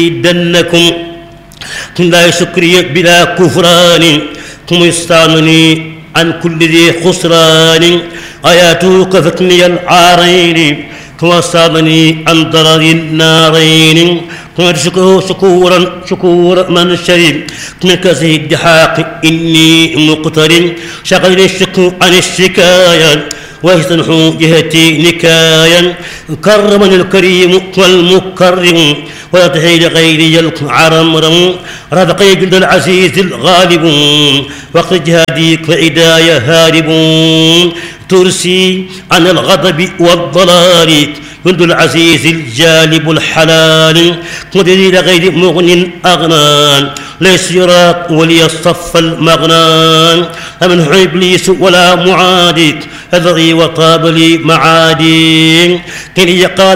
دنكم لا شكري بلا كفران ثم يستعنني عن كل ذي خسران آياته كفتني العارين ثم صابني عن ضرر النارين ثم شكور من الشريف من كسه الدحاق إني مقترن شغل الشكو عن الشكاية ويصنح جهتي نكايا كرمني الكريم والمكرم ولا تحيل غيري العرمرم رفقي جند العزيز الغالب وقت جهادي فإدايا هاربون ترسي عن الغضب والضلال جند العزيز الجالب الحلال مدري لغير مغن أغنان ليس يراك ولي الصف المغنان أمنح إبليس ولا معادي أذغي وطاب لي معادي كي